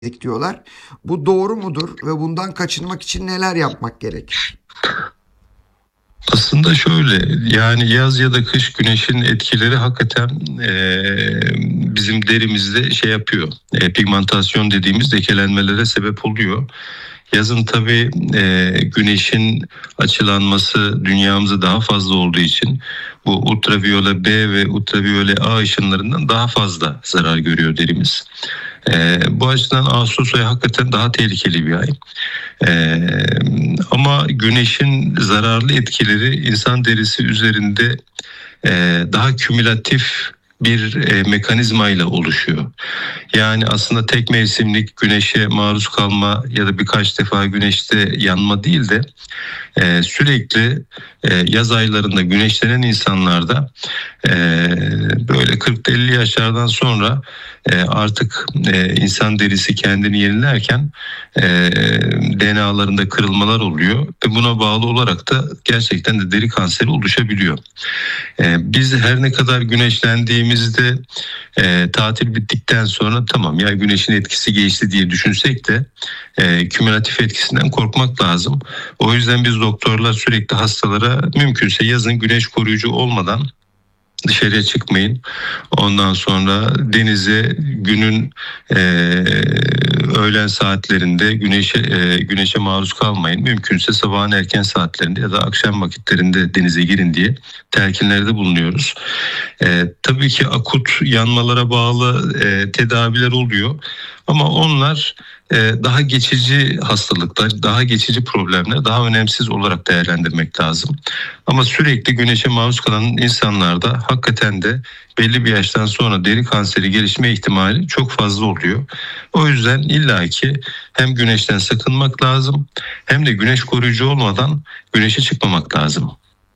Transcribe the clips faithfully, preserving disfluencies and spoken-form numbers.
diyorlar. Bu doğru mudur ve bundan kaçınmak için neler yapmak gerekir? Aslında şöyle, yani yaz ya da kış güneşin etkileri hakikaten e, bizim derimizde şey yapıyor. E, pigmentasyon dediğimiz lekelenmelere sebep oluyor. Yazın tabii e, güneşin açılanması dünyamıza daha fazla olduğu için bu ultraviyole B ve ultraviyole A ışınlarından daha fazla zarar görüyor derimiz. E, bu açıdan Ağustos ayı hakikaten daha tehlikeli bir ay. E, ama güneşin zararlı etkileri insan derisi üzerinde e, daha kümülatif bir e, mekanizma ile oluşuyor. Yani aslında tek mevsimlik güneşe maruz kalma ya da birkaç defa güneşte yanma değil de e, sürekli e, yaz aylarında güneşlenen insanlarda e, böyle kırk elli yaşlardan sonra e, artık e, insan derisi kendini yenilerken e, D N A'larında kırılmalar oluyor ve buna bağlı olarak da gerçekten de deri kanseri oluşabiliyor. E, biz her ne kadar güneşlendiğimizde e, tatil bittikten sonra tamam ya güneşin etkisi geçti diye düşünsek de e, kümülatif etkisinden korkmak lazım. O yüzden biz doktorlar sürekli hastalara mümkünse yazın güneş koruyucu olmadan dışarıya çıkmayın. Ondan sonra denize günün e, öğlen saatlerinde güneşe e, güneşe maruz kalmayın. Mümkünse sabahın erken saatlerinde ya da akşam vakitlerinde denize girin diye telkinlerde bulunuyoruz. E, tabii ki akut yanmalara bağlı e, tedaviler oluyor. Ama onlar e, daha geçici hastalıklar, daha geçici problemler, daha önemsiz olarak değerlendirmek lazım. Ama sürekli güneşe maruz kalan insanlarda hakikaten de belli bir yaştan sonra deri kanseri gelişme ihtimali çok fazla oluyor. O yüzden illaki hem güneşten sakınmak lazım hem de güneş koruyucu olmadan güneşe çıkmamak lazım.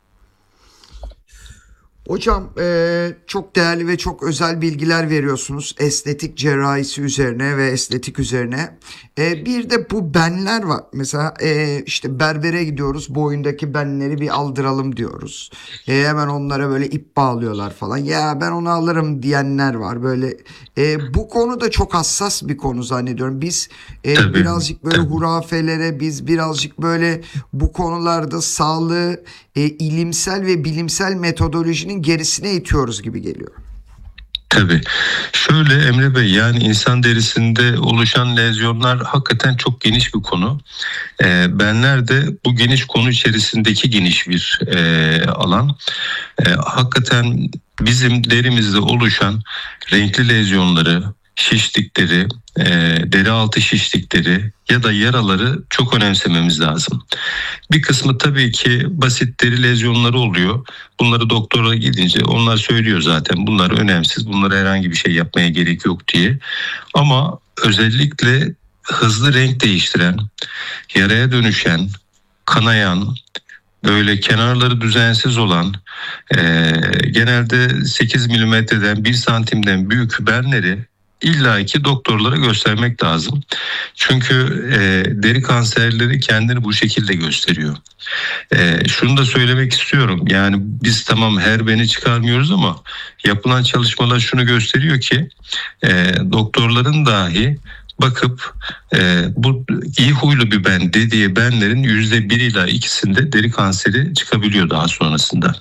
Hocam e, çok değerli ve çok özel bilgiler veriyorsunuz estetik cerrahisi üzerine ve estetik üzerine. E, bir de bu benler var. Mesela e, işte berbere gidiyoruz, boyundaki benleri bir aldıralım diyoruz. E, hemen onlara böyle ip bağlıyorlar falan. Ya ben onu alırım diyenler var. Böyle e, bu konu da çok hassas bir konu zannediyorum. Biz e, Tabii, birazcık böyle tabii. hurafelere, biz birazcık böyle bu konularda sağlığı e, ilimsel ve bilimsel metodolojinin gerisine itiyoruz gibi geliyor. Tabii. Şöyle Emre Bey, yani insan derisinde oluşan lezyonlar hakikaten çok geniş bir konu. E, benler de bu geniş konu içerisindeki geniş bir e, alan. E, hakikaten bizim derimizde oluşan renkli lezyonları, şişlikleri, e, deri altı şişlikleri ya da yaraları çok önemsememiz lazım. Bir kısmı tabii ki basit deri lezyonları oluyor. Bunları doktora gidince onlar söylüyor zaten bunlar önemsiz, bunlara herhangi bir şey yapmaya gerek yok diye. Ama özellikle hızlı renk değiştiren, yaraya dönüşen, kanayan, böyle kenarları düzensiz olan, e, genelde sekiz milimetreden bir santimden büyük benleri illaki doktorlara göstermek lazım. Çünkü e, deri kanserleri kendini bu şekilde gösteriyor. E, şunu da söylemek istiyorum. Yani biz tamam her beni çıkarmıyoruz ama yapılan çalışmalar şunu gösteriyor ki e, doktorların dahi bakıp e, bu iyi huylu bir ben dediği benlerin yüzde bir ila ikisinde deri kanseri çıkabiliyor daha sonrasında.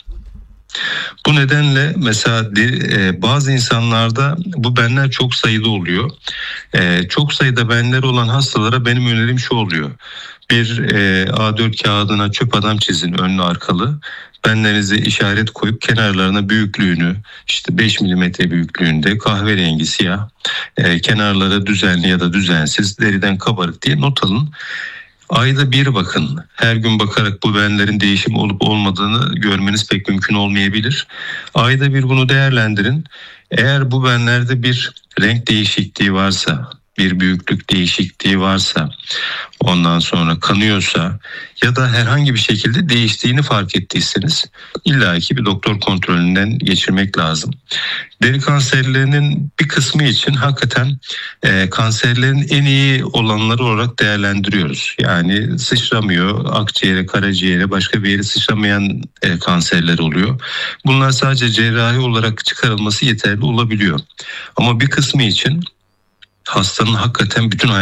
Bu nedenle mesela de, e, bazı insanlarda bu benler çok sayıda oluyor. E, çok sayıda benler olan hastalara benim önerim şu oluyor. Bir e, A dört kağıdına çöp adam çizin önlü arkalı. Benlerinize işaret koyup kenarlarına büyüklüğünü işte beş milimetre büyüklüğünde kahverengi siyah, e, kenarları düzenli ya da düzensiz deriden kabarık diye not alın. Ayda bir bakın. Her gün bakarak bu benlerin değişim olup olmadığını görmeniz pek mümkün olmayabilir. Ayda bir bunu değerlendirin. Eğer bu benlerde bir renk değişikliği varsa, bir büyüklük değişikliği varsa, ondan sonra kanıyorsa ya da herhangi bir şekilde değiştiğini fark ettiyseniz illaki bir doktor kontrolünden geçirmek lazım. Deri kanserlerinin bir kısmı için hakikaten e, kanserlerin en iyi olanları olarak değerlendiriyoruz. Yani sıçramıyor, akciğere, karaciğere, başka bir yere sıçramayan e, kanserler oluyor. Bunlar sadece cerrahi olarak çıkarılması yeterli olabiliyor. Ama bir kısmı için hastanın hakikaten bütün